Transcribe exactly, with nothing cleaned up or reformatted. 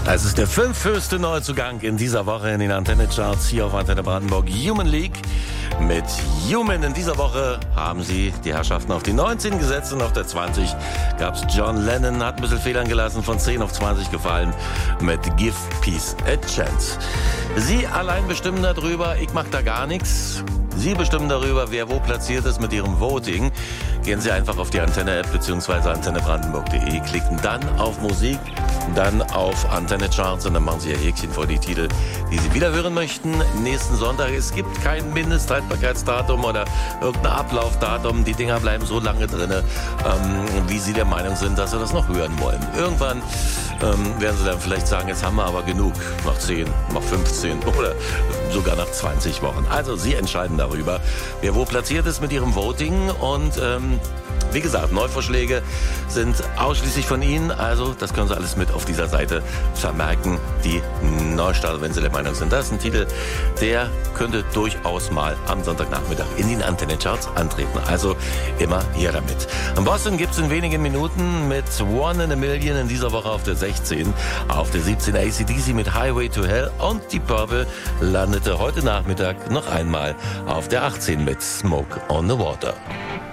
Es ist der fünfthöchste Neuzugang in dieser Woche in den Antenne-Charts hier auf Antenne Brandenburg. Human League mit Human. In dieser Woche haben sie die Herrschaften auf die neunzehn gesetzt und auf der zwanzig gab es John Lennon, hat ein bisschen Fehlern gelassen, von zehn auf zwanzig gefallen mit Give Peace a Chance. Sie allein bestimmen darüber, ich mach da gar nichts. Sie bestimmen darüber, wer wo platziert ist mit Ihrem Voting. Gehen Sie einfach auf die Antenne-App bzw. antenne brandenburg punkt de, klicken dann auf Musik, dann auf Antenne-Charts und dann machen Sie Ihr Häkchen vor die Titel, die Sie wieder hören möchten. Nächsten Sonntag, es gibt kein Mindesthaltbarkeitsdatum oder irgendein Ablaufdatum. Die Dinger bleiben so lange drin, ähm, wie Sie der Meinung sind, dass Sie das noch hören wollen. Irgendwann ähm, werden Sie dann vielleicht sagen, jetzt haben wir aber genug, nach zehn, nach fünfzehn oder sogar nach zwanzig Wochen. Also Sie entscheiden darüber, wer wo platziert ist mit Ihrem Voting und ähm, wie gesagt, Neuvorschläge sind ausschließlich von Ihnen, also das können Sie alles mit auf dieser Seite vermerken, die Neustarter, wenn Sie der Meinung sind. Das ist ein Titel, der könnte durchaus mal am Sonntagnachmittag in den Antenne-Charts antreten, also immer hier damit. In Boston gibt es in wenigen Minuten mit One in a Million in dieser Woche auf der sechzehn, auf der siebzehn A C D C mit Highway to Hell und die Purple landete heute Nachmittag noch einmal auf der achtzehn mit Smoke on the Water.